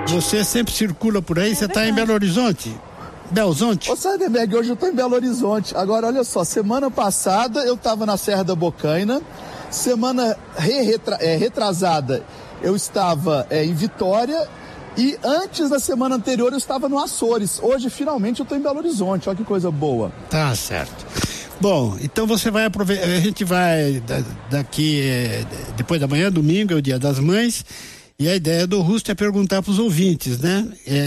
Você sempre circula por aí, você está em Belo Horizonte? Belzonte? Ô Sardenberg, hoje eu tô em Belo Horizonte. Agora, olha só, semana passada eu tava na Serra da Bocaina, semana retrasada eu estava em Vitória e antes da semana anterior eu estava no Açores. Hoje, finalmente, eu tô em Belo Horizonte, olha que coisa boa. Tá certo. Bom, então você vai aproveitar, a gente vai daqui, depois da manhã, domingo, é o Dia das Mães, e a ideia do Rusto é perguntar para os ouvintes, né?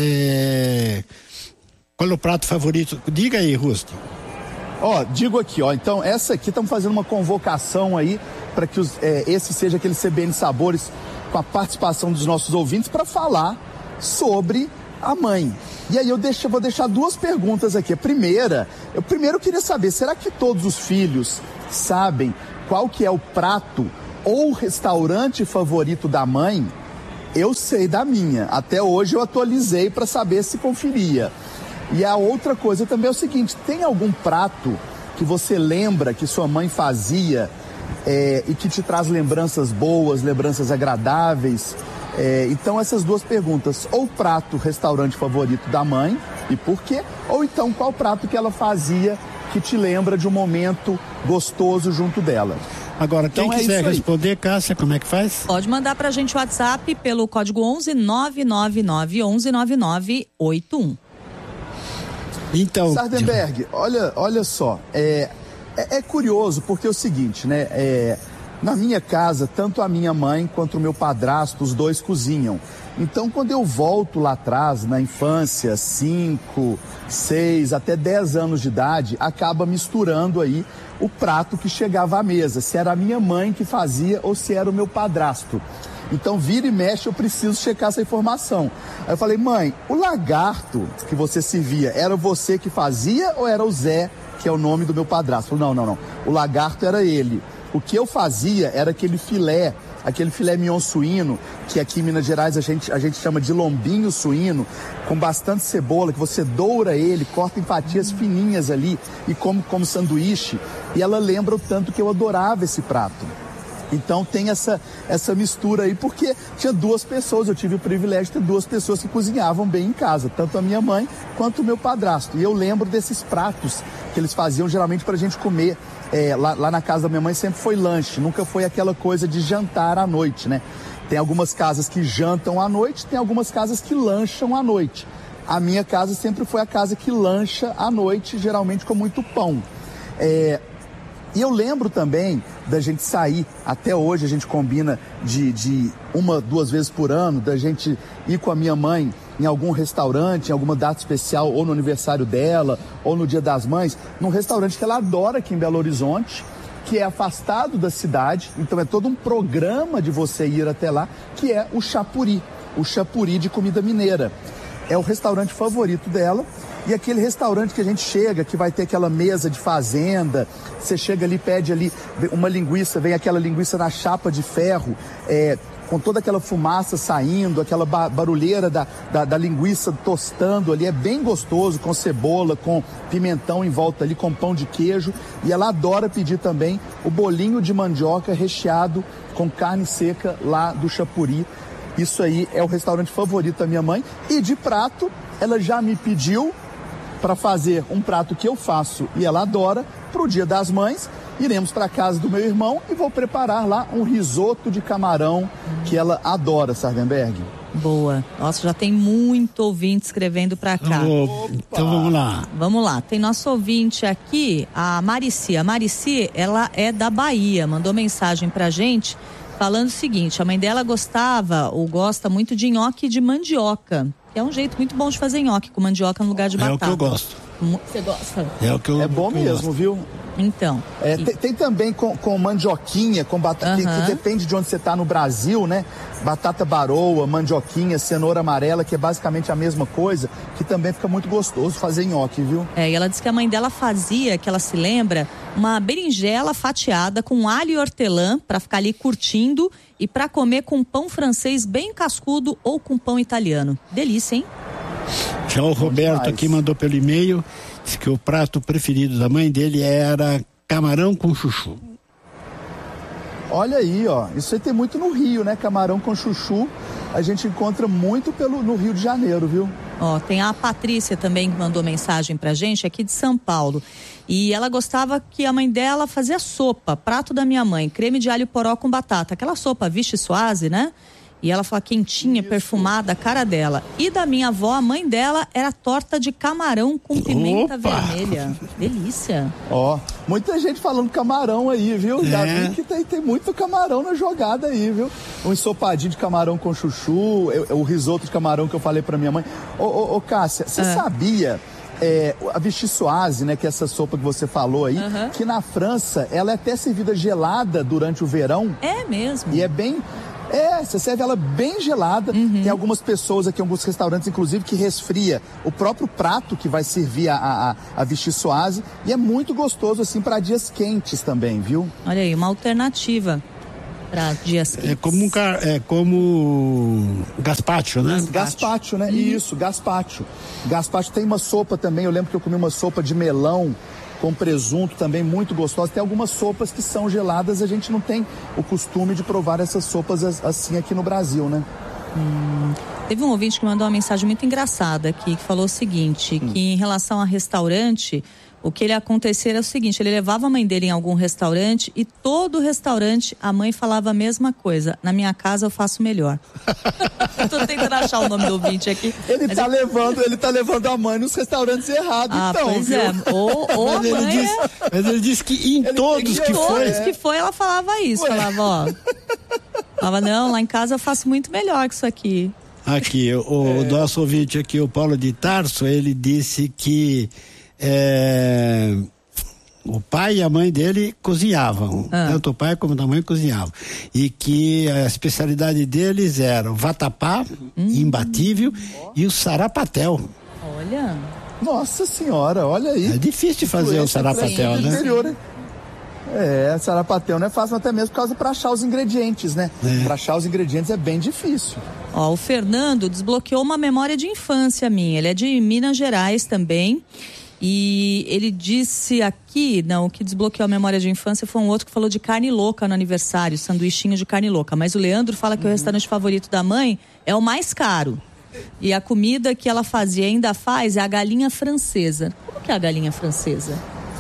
Qual é o prato favorito? Diga aí, Rusto. Digo aqui, então essa aqui estamos fazendo uma convocação aí para que esse seja aquele CBN Sabores com a participação dos nossos ouvintes para falar sobre a mãe. E aí eu vou deixar duas perguntas aqui. A primeira, eu primeiro queria saber, será que todos os filhos sabem qual que é o prato ou restaurante favorito da mãe? Eu sei da minha, até hoje eu atualizei para saber se conferia. E a outra coisa também é o seguinte, tem algum prato que você lembra que sua mãe fazia e que te traz lembranças boas, lembranças agradáveis? Então essas duas perguntas, ou prato, restaurante favorito da mãe, e por quê? Ou então qual prato que ela fazia que te lembra de um momento gostoso junto dela? Agora, quem quiser responder, Cássia, como é que faz? Pode mandar pra gente o WhatsApp pelo código 11 999 11 9981. Então, Sardenberg, olha só, é curioso porque é o seguinte, né? Na minha casa, tanto a minha mãe quanto o meu padrasto, os dois cozinham. Então, quando eu volto lá atrás, na infância, 5, 6, até 10 anos de idade, acaba misturando aí o prato que chegava à mesa, se era a minha mãe que fazia ou se era o meu padrasto. Então, vira e mexe, eu preciso checar essa informação. Aí eu falei, mãe, o lagarto que você servia, era você que fazia ou era o Zé, que é o nome do meu padrasto? Eu falei, não. O lagarto era ele. O que eu fazia era aquele filé mignon suíno, que aqui em Minas Gerais a gente chama de lombinho suíno, com bastante cebola, que você doura ele, corta em fatias fininhas ali e come como sanduíche. E ela lembra o tanto que eu adorava esse prato. Então tem essa mistura aí, porque tinha duas pessoas, eu tive o privilégio de ter duas pessoas que cozinhavam bem em casa, tanto a minha mãe quanto o meu padrasto. E eu lembro desses pratos que eles faziam geralmente pra gente comer. Lá na casa da minha mãe sempre foi lanche, nunca foi aquela coisa de jantar à noite, né? Tem algumas casas que jantam à noite, tem algumas casas que lancham à noite. A minha casa sempre foi a casa que lancha à noite, geralmente com muito pão. E eu lembro também da gente sair, até hoje a gente combina de 1, 2 vezes por ano, da gente ir com a minha mãe em algum restaurante, em alguma data especial, ou no aniversário dela, ou no Dia das Mães, num restaurante que ela adora aqui em Belo Horizonte, que é afastado da cidade, então é todo um programa de você ir até lá, que é o Chapuri de comida mineira. É o restaurante favorito dela. E aquele restaurante que a gente chega, que vai ter aquela mesa de fazenda, você chega ali, pede ali uma linguiça, vem aquela linguiça na chapa de ferro, com toda aquela fumaça saindo, aquela barulheira da linguiça tostando ali, é bem gostoso, com cebola, com pimentão em volta ali, com pão de queijo. E ela adora pedir também o bolinho de mandioca recheado com carne seca lá do Chapuri. Isso aí é o restaurante favorito da minha mãe. E de prato, ela já me pediu para fazer um prato que eu faço e ela adora, para o Dia das Mães. Iremos para a casa do meu irmão e vou preparar lá um risoto de camarão que ela adora, Sardenberg. Boa. Nossa, já tem muito ouvinte escrevendo para cá. Então vamos lá. Vamos lá. Tem nosso ouvinte aqui, a Marici. A Marici, ela é da Bahia, mandou mensagem pra gente falando o seguinte: a mãe dela gosta muito de nhoque de mandioca. É um jeito muito bom de fazer nhoque com mandioca no lugar de batata. É o que eu gosto. Você gosta? É bom mesmo, viu? Então. Tem também com mandioquinha, com batata, que depende de onde você está no Brasil, né? Batata baroa, mandioquinha, cenoura amarela, que é basicamente a mesma coisa, que também fica muito gostoso fazer nhoque, viu? E ela disse que a mãe dela fazia, que ela se lembra, uma berinjela fatiada com alho e hortelã para ficar ali curtindo e para comer com pão francês bem cascudo ou com pão italiano. Delícia, hein? Já o Roberto aqui mandou pelo e-mail, disse que o prato preferido da mãe dele era camarão com chuchu. Olha aí, ó, isso aí tem muito no Rio, né? Camarão com chuchu, a gente encontra muito no Rio de Janeiro, viu? Ó, tem a Patrícia também que mandou mensagem pra gente, aqui de São Paulo. E ela gostava que a mãe dela fazia sopa, prato da minha mãe, creme de alho poró com batata. Aquela sopa Vichy-Soase, né? E ela fala quentinha, perfumada, a cara dela. E da minha avó, a mãe dela, era torta de camarão com pimenta vermelha. Delícia. Ó, muita gente falando camarão aí, viu? Já vi que tem muito camarão na jogada aí, viu? Um ensopadinho de camarão com chuchu, o risoto de camarão que eu falei pra minha mãe. Ô Cássia, você sabia... a Vichy-Soase, né, que é essa sopa que você falou aí, que na França ela é até servida gelada durante o verão. É mesmo? E é bem... você serve ela bem gelada. Tem algumas pessoas aqui, alguns restaurantes, inclusive, que resfria o próprio prato que vai servir a Vichy-Soase. E é muito gostoso, assim, para dias quentes também, viu? Olha aí, uma alternativa para dias quentes. É como gazpacho, né? Gazpacho, né? Isso, gazpacho. Gazpacho tem uma sopa também, eu lembro que eu comi uma sopa de melão com presunto também muito gostosa. Tem algumas sopas que são geladas, a gente não tem o costume de provar essas sopas assim aqui no Brasil, né? Teve um ouvinte que mandou uma mensagem muito engraçada aqui, que falou o seguinte, que em relação a restaurante, o que ele acontecer é o seguinte, ele levava a mãe dele em algum restaurante e todo restaurante a mãe falava a mesma coisa, na minha casa eu faço melhor. Eu tô tentando achar o nome do ouvinte aqui. Ele tá levando a mãe nos restaurantes errados, então. Pois é, ou a mãe mas ele disse que em todos que foi, ela falava isso, falava, não, lá em casa eu faço muito melhor que isso aqui. Aqui, o nosso ouvinte aqui, o Paulo de Tarso, ele disse que o pai e a mãe dele cozinhavam, tanto o pai como a mãe cozinhavam, e que a especialidade deles era o vatapá, imbatível, e o sarapatel. Olha! Nossa senhora, olha aí. É difícil de fazer o sarapatel, né? Interior, né? Sarapatel não é fácil até mesmo para achar os ingredientes, né? Para achar os ingredientes é bem difícil. Ó, o Fernando desbloqueou uma memória de infância minha, ele é de Minas Gerais também. E ele disse aqui, o que desbloqueou a memória de infância foi um outro que falou de carne louca no aniversário, sanduichinho de carne louca. Mas o Leandro fala que o restaurante favorito da mãe é o mais caro. E a comida que ela fazia e ainda faz é a galinha francesa. Como que é a galinha francesa?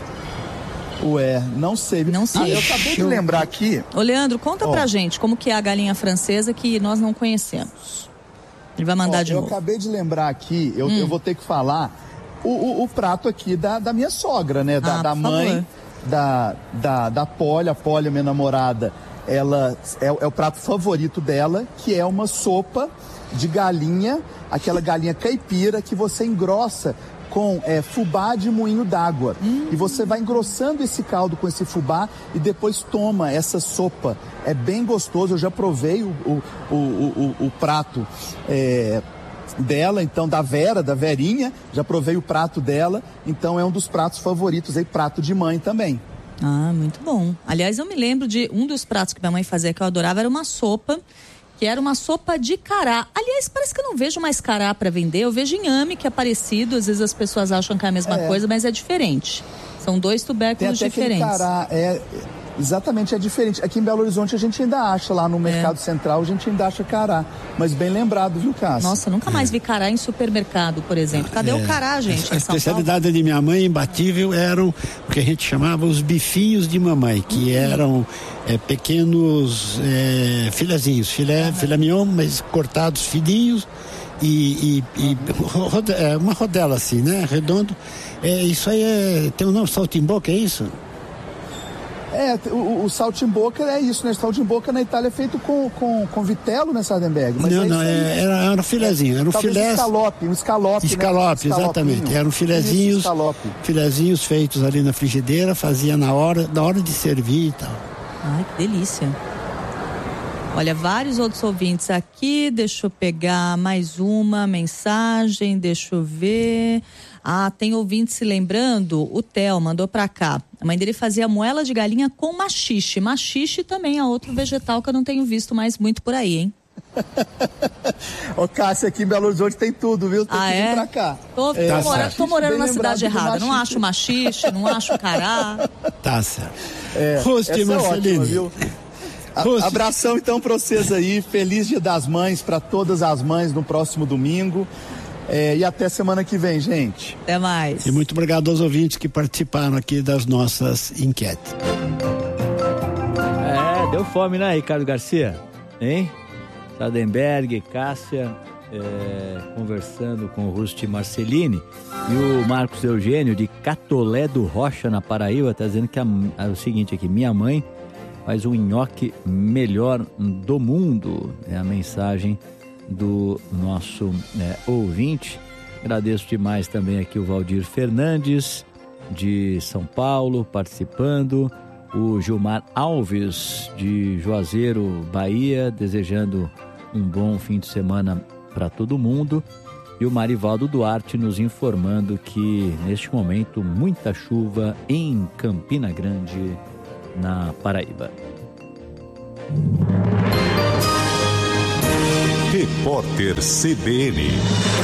Não sei. Não sei. Eu acabei de lembrar aqui. Ô Leandro, conta pra gente como que é a galinha francesa que nós não conhecemos. Ele vai mandar de novo. Eu acabei de lembrar aqui, eu vou ter que falar o prato aqui da minha sogra, né? Da mãe da Polly. A Polly, minha namorada, ela é o prato favorito dela, que é uma sopa de galinha, aquela galinha caipira que você engrossa com fubá de moinho d'água. E você vai engrossando esse caldo com esse fubá e depois toma essa sopa. É bem gostoso, eu já provei o prato dela, então, da Verinha, já provei o prato dela, então é um dos pratos favoritos aí, prato de mãe também. Muito bom. Aliás, eu me lembro de um dos pratos que minha mãe fazia que eu adorava, era uma sopa, que era uma sopa de cará. Aliás, parece que eu não vejo mais cará para vender, eu vejo inhame, que é parecido, às vezes as pessoas acham que é a mesma coisa, mas é diferente. São dois tubérculos diferentes. Cará, exatamente, é diferente. Aqui em Belo Horizonte a gente ainda acha, lá no Mercado Central a gente ainda acha cará. Mas bem lembrado, viu, Cássio? Nossa, nunca mais vi cará em supermercado, por exemplo. Cadê o cará, gente? A especialidade de minha mãe, imbatível, eram o que a gente chamava os bifinhos de mamãe, que eram pequenos filezinhos, filé mignon, mas cortados fininhos e uma rodela assim, né? Redondo. Isso aí tem um nome, saltimboca, é isso? O saltimboca é isso, né? Saltimboca na Itália é feito com vitelo, né, Sardenberg? Mas era um filezinho, era um filé. Um escalope, né? Exatamente. Eram filezinhos feitos ali na frigideira, fazia na hora de servir e tal. Ai, que delícia. Olha, vários outros ouvintes aqui, deixa eu pegar mais uma mensagem, deixa eu ver. Tem ouvinte se lembrando, o Theo mandou pra cá. A mãe dele fazia moela de galinha com maxixe. Maxixe também é outro vegetal que eu não tenho visto mais muito por aí, hein? Ô, Cássia, aqui em Belo Horizonte tem tudo, viu? Tem que vir pra cá. Tô morando na cidade errada. Não acho maxixe, não acho cará. Tá certo. Essa é ótima, viu? Abração então para vocês aí, feliz Dia das Mães para todas as mães no próximo domingo. E até semana que vem, gente. Até mais. E muito obrigado aos ouvintes que participaram aqui das nossas enquetes. Deu fome, né, Ricardo Garcia? Hein? Sadenberg, Cássia, conversando com o Rusti Marcelini. E o Marcos Eugênio, de Catolé do Rocha, na Paraíba, está dizendo que é o seguinte aqui: minha mãe faz o nhoque melhor do mundo. É a mensagem do nosso ouvinte. Agradeço demais também aqui o Valdir Fernandes, de São Paulo, participando. O Gilmar Alves, de Juazeiro, Bahia, desejando um bom fim de semana para todo mundo. E o Marivaldo Duarte nos informando que, neste momento, muita chuva em Campina Grande, na Paraíba. Repórter CBN.